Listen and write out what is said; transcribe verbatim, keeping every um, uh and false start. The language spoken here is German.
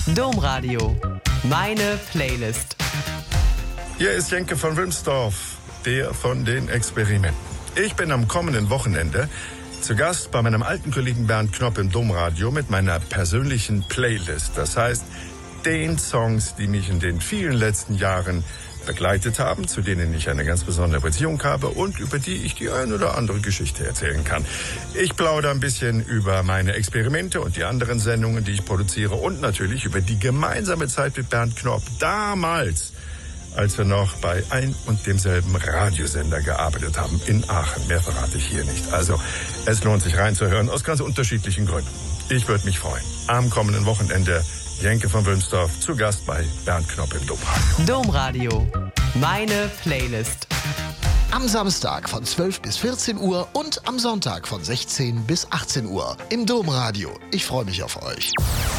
Domradio. Meine Playlist. Hier ist Jenke von Wilmsdorf, der von den Experimenten. Ich bin am kommenden Wochenende zu Gast bei meinem alten Kollegen Bernd Knopp im Domradio mit meiner persönlichen Playlist. Das heißt, den Songs, die mich in den vielen letzten Jahren begleitet haben, zu denen ich eine ganz besondere Beziehung habe und über die ich die ein oder andere Geschichte erzählen kann. Ich plaudere ein bisschen über meine Experimente und die anderen Sendungen, die ich produziere und natürlich über die gemeinsame Zeit mit Bernd Knopp damals, als wir noch bei ein und demselben Radiosender gearbeitet haben in Aachen. Mehr verrate ich hier nicht. Also, es lohnt sich reinzuhören aus ganz unterschiedlichen Gründen. Ich würde mich freuen. Am kommenden Wochenende Jenke von Wilmsdorf zu Gast bei Bernd Knopp im Domradio. Domradio. Meine Playlist. Am Samstag von zwölf bis vierzehn Uhr und am Sonntag von sechzehn bis achtzehn Uhr im Domradio. Ich freue mich auf euch.